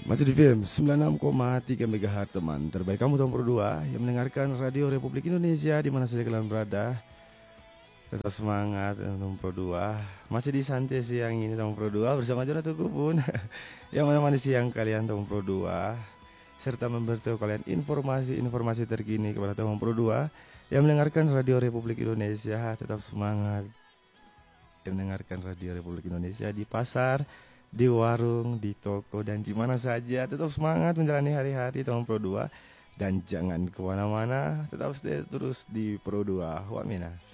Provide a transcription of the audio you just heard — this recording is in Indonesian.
Masih di FM 96,3 MHz teman. Terbaik kamu tahun Pro 2 yang mendengarkan Radio Republik Indonesia di mana saja kalian berada. Tetap semangat tahun Pro 2. Masih di santai siang ini tahun Pro 2 bersama Jonathan Kupun. Yang menemani siang kalian tahun Pro 2 serta memberitahu kalian informasi-informasi terkini kepada tahun Pro 2 yang mendengarkan Radio Republik Indonesia. Tetap semangat. Yang mendengarkan Radio Republik Indonesia di pasar, di warung, di toko, dan di mana saja. Tetap semangat menjalani hari-hari tahun Pro 2. Dan jangan kemana-mana, tetap stay terus di Pro 2. Wamina.